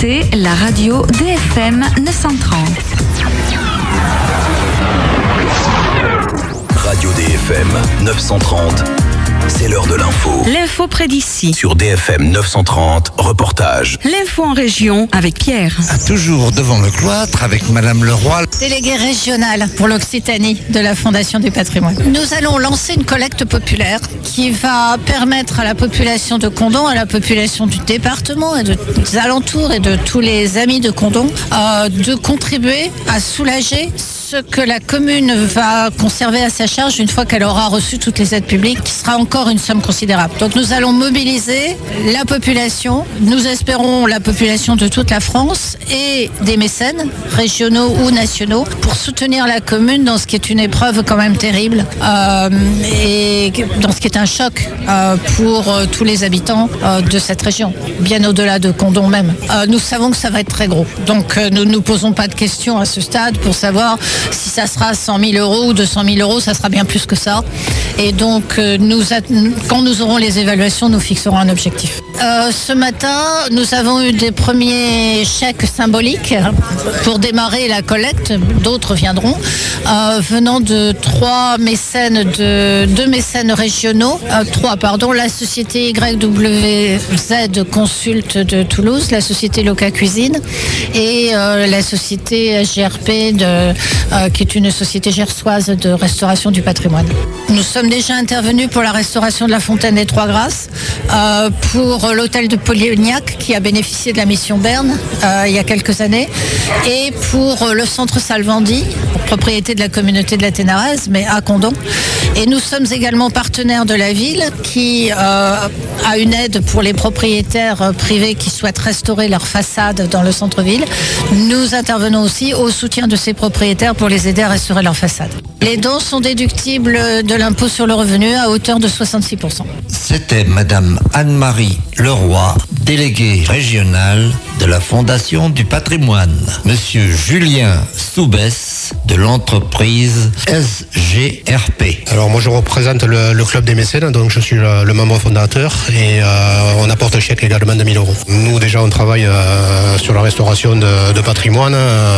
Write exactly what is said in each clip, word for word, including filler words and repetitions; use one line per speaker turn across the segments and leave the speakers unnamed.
écoutez la radio D F M neuf cent trente.
Radio D F M neuf cent trente, c'est l'heure de l'info.
L'info près d'ici.
Sur D F M neuf cent trente, reportage.
L'info en région avec Pierre.
À toujours devant le cloître avec Madame Leroy.
Déléguée régionale pour l'Occitanie de la Fondation du patrimoine. Nous allons lancer une collecte populaire qui va permettre à la population de Condom, à la population du département et de, des alentours et de tous les amis de Condom euh, de contribuer à soulager ce que la commune va conserver à sa charge une fois qu'elle aura reçu toutes les aides publiques, qui sera encore une somme considérable. Donc nous allons mobiliser la population, nous espérons la population de toute la France et des mécènes, régionaux ou nationaux, pour soutenir la commune dans ce qui est une épreuve quand même terrible euh, et dans ce qui est un choc euh, pour euh, tous les habitants euh, de cette région, bien au-delà de Condom même. Euh, nous savons que ça va être très gros, donc euh, nous ne nous posons pas de questions à ce stade pour savoir si ça sera cent mille euros ou deux cent mille euros, ça sera bien plus que ça. Et donc, euh, nous, quand nous aurons les évaluations, nous fixerons un objectif. Euh, ce matin, nous avons eu des premiers chèques symboliques pour démarrer la collecte. D'autres viendront, euh, venant de trois mécènes, de deux mécènes régionaux, euh, trois, pardon, la société Y W Z Consulte de Toulouse, la société Loca Cuisine et euh, la société S G R P de Euh, qui est une société gersoise de restauration du patrimoine. Nous sommes déjà intervenus pour la restauration de la fontaine des Trois Grâces, euh, pour l'hôtel de Polignac qui a bénéficié de la mission Berne euh, il y a quelques années, et pour le centre Salvandi, propriété de la communauté de la Ténarèze, mais à Condom. Et nous sommes également partenaires de la ville qui euh, a une aide pour les propriétaires privés qui souhaitent restaurer leur façade dans le centre-ville. Nous intervenons aussi au soutien de ces propriétaires pour les aider à restaurer leur façade. Les dons sont déductibles de l'impôt sur le revenu à hauteur de soixante-six pour cent.
C'était Madame Anne-Marie Leroy, déléguée régionale de la Fondation du patrimoine. Monsieur Julien Soubès de l'entreprise S G R P.
Alors moi je représente le, le club des mécènes, donc je suis le, le membre fondateur et euh, on apporte un chèque également de mille euros. Nous déjà on travaille euh, sur la restauration de, de patrimoine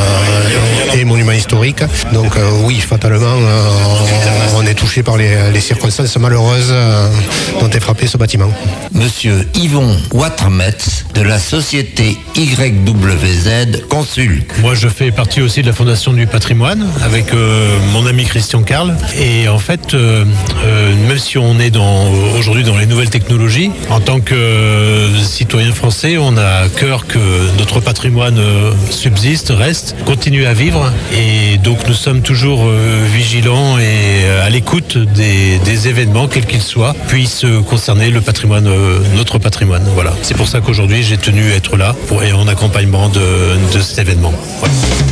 euh, et monuments historiques. Donc euh, oui, fatalement euh, on est touché par les, les circonstances malheureuses euh, dont est frappé ce bâtiment.
Monsieur Yvon Watermetz de la société Y W Z Consul.
Moi je fais partie aussi de la Fondation du patrimoine avec euh, mon ami Christian Carl, et en fait euh, euh, même si on est dans, aujourd'hui dans les nouvelles technologies, en tant que euh, citoyen français on a à cœur que notre patrimoine euh, subsiste, reste, continue à vivre, et donc nous sommes toujours euh, vigilants et euh, à l'écoute des, des événements quels qu'ils soient puissent euh, concerner le patrimoine, euh, notre patrimoine. Voilà. C'est pour ça qu'aujourd'hui j'ai tenu à être là pour, et en accompagnement de, de cet événement. Voilà.